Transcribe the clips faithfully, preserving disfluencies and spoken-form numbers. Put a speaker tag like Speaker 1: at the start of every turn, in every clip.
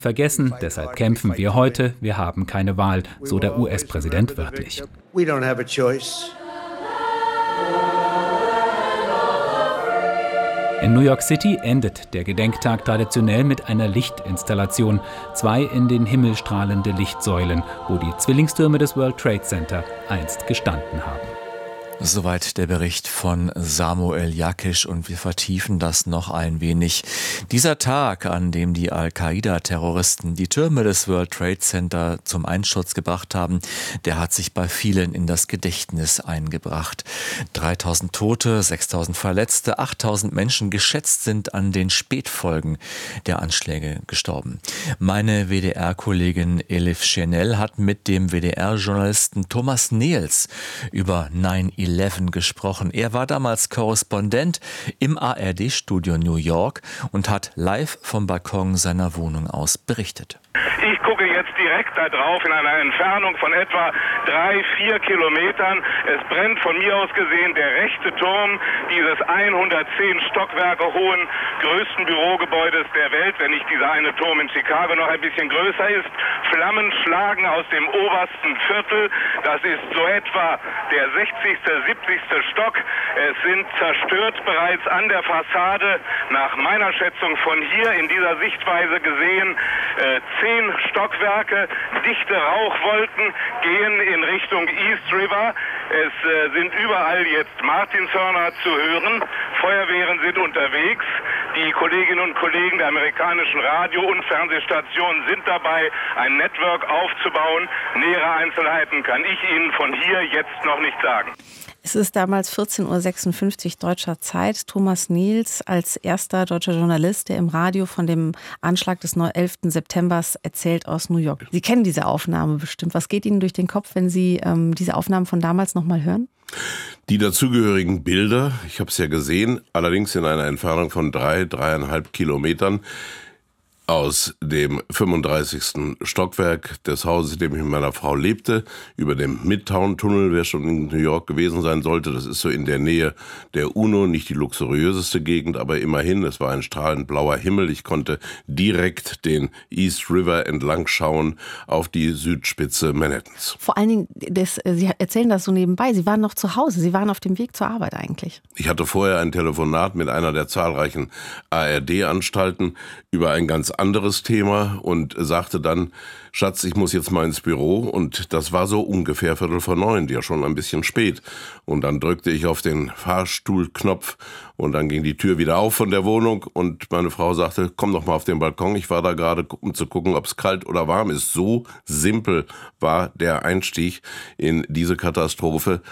Speaker 1: Vergessen, deshalb kämpfen wir heute, wir haben keine Wahl, so der U S-Präsident wörtlich.
Speaker 2: We don't have a choice.
Speaker 1: In New York City endet der Gedenktag traditionell mit einer Lichtinstallation. Zwei in den Himmel strahlende Lichtsäulen, wo die Zwillingstürme des World Trade Center einst gestanden haben.
Speaker 3: Soweit der Bericht von Samuel Jakisch und wir vertiefen das noch ein wenig. Dieser Tag, an dem die Al-Qaida-Terroristen die Türme des World Trade Center zum Einsturz gebracht haben, der hat sich bei vielen in das Gedächtnis eingebracht. dreitausend Tote, sechstausend Verletzte, achttausend Menschen geschätzt sind an den Spätfolgen der Anschläge gestorben. Meine W D R-Kollegin Elif Schenel hat mit dem W D R-Journalisten Thomas Nehls über neun elf gesprochen. Er war damals Korrespondent im A R D-Studio New York und hat live vom Balkon seiner Wohnung aus berichtet.
Speaker 4: Ich gucke jetzt direkt da drauf in einer Entfernung von etwa drei, vier Kilometern. Es brennt von mir aus gesehen der rechte Turm dieses hundertzehn Stockwerke hohen größten Bürogebäudes der Welt, wenn nicht dieser eine Turm in Chicago noch ein bisschen größer ist. Flammen schlagen aus dem obersten Viertel. Das ist so etwa der sechzigste, siebzigste Stock. Es sind zerstört bereits an der Fassade, nach meiner Schätzung von hier in dieser Sichtweise gesehen, äh, zehn Stockwerke. Dichte Rauchwolken gehen in Richtung East River. Es äh, sind überall jetzt Martinshörner zu hören. Feuerwehren sind unterwegs. Die Kolleginnen und Kollegen der amerikanischen Radio- und Fernsehstationen sind dabei, ein Network aufzubauen. Nähere Einzelheiten kann ich Ihnen von hier jetzt noch nicht sagen.
Speaker 5: Es ist damals vierzehn Uhr sechsundfünfzig deutscher Zeit. Thomas Nehls als erster deutscher Journalist, der im Radio von dem Anschlag des elften September erzählt aus New York. Sie kennen diese Aufnahme bestimmt. Was geht Ihnen durch den Kopf, wenn Sie ähm, diese Aufnahmen von damals noch mal hören?
Speaker 6: Die dazugehörigen Bilder, ich habe es ja gesehen, allerdings in einer Entfernung von drei, dreieinhalb Kilometern, aus dem fünfunddreißigsten Stockwerk des Hauses, in dem ich mit meiner Frau lebte, über dem Midtown-Tunnel, wer schon in New York gewesen sein sollte. Das ist so in der Nähe der UNO, nicht die luxuriöseste Gegend, aber immerhin, es war ein strahlend blauer Himmel. Ich konnte direkt den East River entlang schauen auf die Südspitze Manhattans.
Speaker 5: Vor allen Dingen, das, Sie erzählen das so nebenbei, Sie waren noch zu Hause, Sie waren auf dem Weg zur Arbeit eigentlich.
Speaker 6: Ich hatte vorher ein Telefonat mit einer der zahlreichen A R D-Anstalten über ein ganz anderes Thema und sagte dann, Schatz, ich muss jetzt mal ins Büro, und das war so ungefähr Viertel vor neun, ja schon ein bisschen spät. Und dann drückte ich auf den Fahrstuhlknopf und dann ging die Tür wieder auf von der Wohnung und meine Frau sagte, komm doch mal auf den Balkon. Ich war da gerade, um zu gucken, ob es kalt oder warm ist. So simpel war der Einstieg in diese Katastrophe.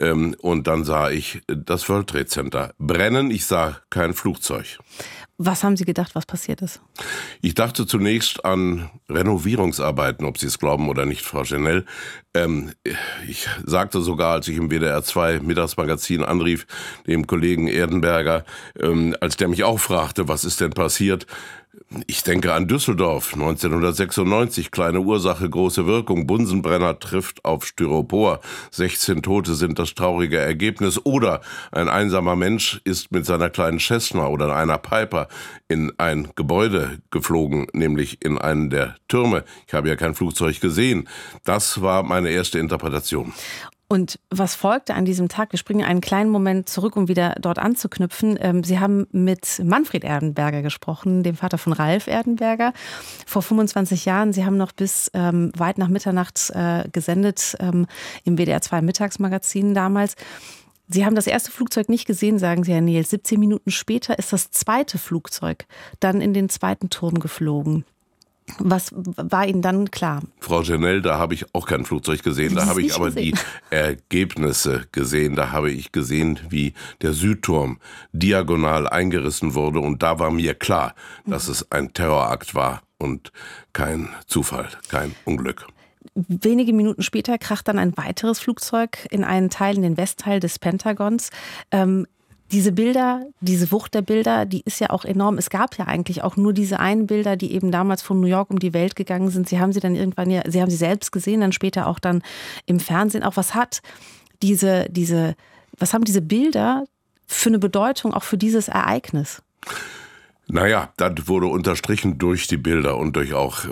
Speaker 6: Und dann sah ich das World Trade Center brennen. Ich sah kein Flugzeug.
Speaker 5: Was haben Sie gedacht, was passiert ist?
Speaker 6: Ich dachte zunächst an Renovierungsarbeiten, ob Sie es glauben oder nicht, Frau Schenel. Ähm, ich sagte sogar, als ich im W D R zwei Mittagsmagazin anrief, dem Kollegen Erdenberger, ähm, als der mich auch fragte, was ist denn passiert? Ich denke an Düsseldorf, neunzehnhundertsechsundneunzig, kleine Ursache, große Wirkung. Bunsenbrenner trifft auf Styropor. sechzehn Tote sind das traurige Ergebnis. Oder ein einsamer Mensch ist mit seiner kleinen Cessna oder einer Piper in ein Gebäude geflogen, nämlich in einen der Türme. Ich habe ja kein Flugzeug gesehen. Das war meine erste Interpretation.
Speaker 5: Und was folgte an diesem Tag? Wir springen einen kleinen Moment zurück, um wieder dort anzuknüpfen. Sie haben mit Manfred Erdenberger gesprochen, dem Vater von Ralf Erdenberger, vor fünfundzwanzig Jahren. Sie haben noch bis ähm, weit nach Mitternacht äh, gesendet ähm, im W D R zwei Mittagsmagazin damals. Sie haben das erste Flugzeug nicht gesehen, sagen Sie, Herr Nehls. siebzehn Minuten später ist das zweite Flugzeug dann in den zweiten Turm geflogen. Was war Ihnen dann klar?
Speaker 6: Frau Schenel, da habe ich auch kein Flugzeug gesehen, da habe ich aber gesehen. Die Ergebnisse gesehen. Da habe ich gesehen, wie der Südturm diagonal eingerissen wurde, und da war mir klar, dass es ein Terrorakt war und kein Zufall, kein Unglück.
Speaker 5: Wenige Minuten später kracht dann ein weiteres Flugzeug in einen Teil, in den Westteil des Pentagons. Ähm, Diese Bilder, diese Wucht der Bilder, die ist ja auch enorm. Es gab ja eigentlich auch nur diese einen Bilder, die eben damals von New York um die Welt gegangen sind. Sie haben sie dann irgendwann ja, Sie haben sie selbst gesehen, dann später auch dann im Fernsehen. Auch was hat diese, diese, was haben diese Bilder für eine Bedeutung auch für dieses Ereignis?
Speaker 6: Naja, das wurde unterstrichen durch die Bilder und durch auch